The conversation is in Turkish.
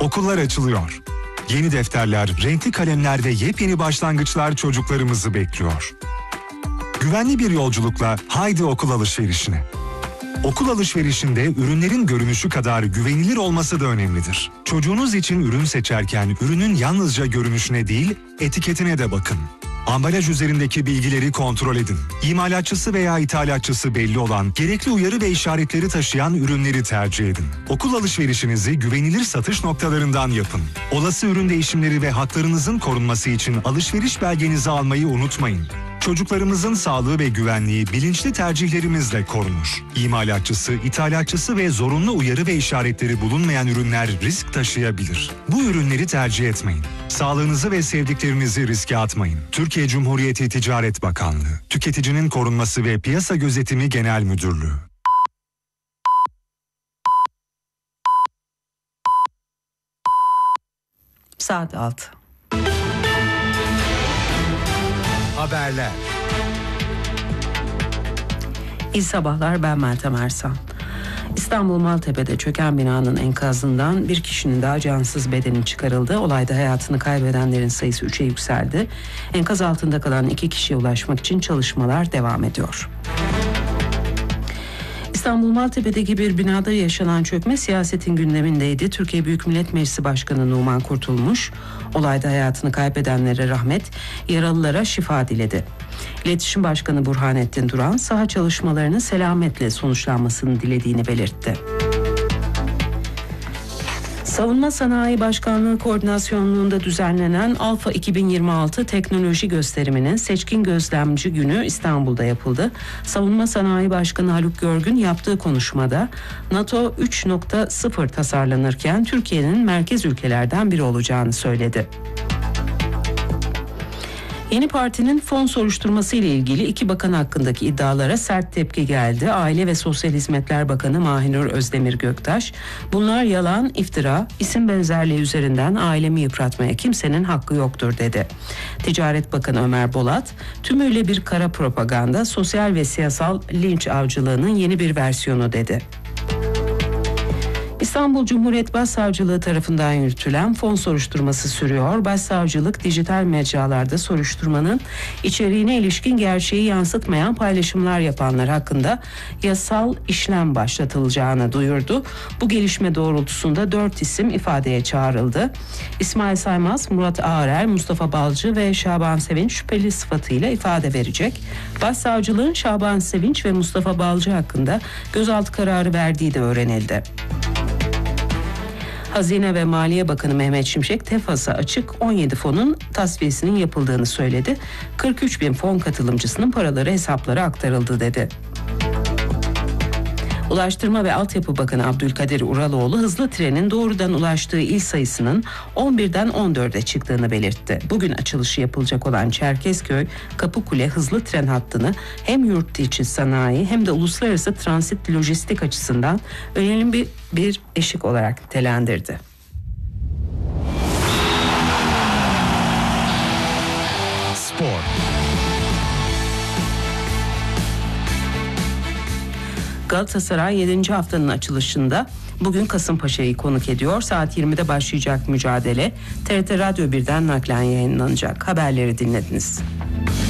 Okullar açılıyor. Yeni defterler, renkli kalemler ve yepyeni başlangıçlar çocuklarımızı bekliyor. Güvenli bir yolculukla haydi okul alışverişine. Okul alışverişinde ürünlerin görünüşü kadar güvenilir olması da önemlidir. Çocuğunuz için ürün seçerken ürünün yalnızca görünüşüne değil, etiketine de bakın. Ambalaj üzerindeki bilgileri kontrol edin. İmalatçısı veya ithalatçısı belli olan, gerekli uyarı ve işaretleri taşıyan ürünleri tercih edin. Okul alışverişinizi güvenilir satış noktalarından yapın. Olası ürün değişimleri ve haklarınızın korunması için alışveriş belgenizi almayı unutmayın. Çocuklarımızın sağlığı ve güvenliği bilinçli tercihlerimizle korunur. İmalatçısı, ithalatçısı ve zorunlu uyarı ve işaretleri bulunmayan ürünler risk taşıyabilir. Bu ürünleri tercih etmeyin. Sağlığınızı ve sevdiklerinizi riske atmayın. Türkiye Cumhuriyeti Ticaret Bakanlığı, Tüketicinin Korunması ve Piyasa Gözetimi Genel Müdürlüğü. Saat 6. Haberler. İyi sabahlar, ben Meltem Ersan. İstanbul Maltepe'de çöken binanın enkazından bir kişinin daha cansız bedeni çıkarıldı. Olayda hayatını kaybedenlerin sayısı 3'e yükseldi. Enkaz altında kalan 2 kişiye ulaşmak için çalışmalar devam ediyor. İstanbul Maltepe'deki bir binada yaşanan çökme siyasetin gündemindeydi. Türkiye Büyük Millet Meclisi Başkanı Numan Kurtulmuş, olayda hayatını kaybedenlere rahmet, yaralılara şifa diledi. İletişim Başkanı Burhanettin Duran, saha çalışmalarının selametle sonuçlanmasını dilediğini belirtti. Savunma Sanayi Başkanlığı koordinasyonluğunda düzenlenen Alfa 2026 teknoloji gösteriminin seçkin gözlemci günü İstanbul'da yapıldı. Savunma Sanayi Başkanı Haluk Görgün yaptığı konuşmada NATO 3.0 tasarlanırken Türkiye'nin merkez ülkelerden biri olacağını söyledi. Yeni partinin fon soruşturması ile ilgili 2 bakan hakkındaki iddialara sert tepki geldi. Aile ve Sosyal Hizmetler Bakanı Mahinur Özdemir Göktaş, "Bunlar yalan, iftira, isim benzerliği üzerinden ailemi yıpratmaya kimsenin hakkı yoktur" dedi. Ticaret Bakanı Ömer Bolat, "Tümüyle bir kara propaganda, sosyal ve siyasal linç avcılığının yeni bir versiyonu" dedi. İstanbul Cumhuriyet Başsavcılığı tarafından yürütülen fon soruşturması sürüyor. Başsavcılık dijital mecralarda soruşturmanın içeriğine ilişkin gerçeği yansıtmayan paylaşımlar yapanlar hakkında yasal işlem başlatılacağını duyurdu. Bu gelişme doğrultusunda 4 isim ifadeye çağrıldı. İsmail Saymaz, Murat Ağarer, Mustafa Balcı ve Şaban Sevinç şüpheli sıfatıyla ifade verecek. Başsavcılığın Şaban Sevinç ve Mustafa Balcı hakkında gözaltı kararı verdiği de öğrenildi. Hazine ve Maliye Bakanı Mehmet Şimşek, TEFAS'a açık 17 fonun tasfiyesinin yapıldığını söyledi. 43 bin fon katılımcısının paraları hesaplara aktarıldı dedi. Ulaştırma ve Altyapı Bakanı Abdülkadir Uraloğlu, hızlı trenin doğrudan ulaştığı il sayısının 11'den 14'e çıktığını belirtti. Bugün açılışı yapılacak olan Çerkezköy Kapıkule hızlı tren hattını hem yurt içi sanayi hem de uluslararası transit lojistik açısından önemli bir eşik olarak nitelendirdi. Spor. Galatasaray 7. haftanın açılışında bugün Kasımpaşa'yı konuk ediyor. Saat 20'de başlayacak mücadele TRT Radyo 1'den naklen yayınlanacak. Haberleri dinlediniz.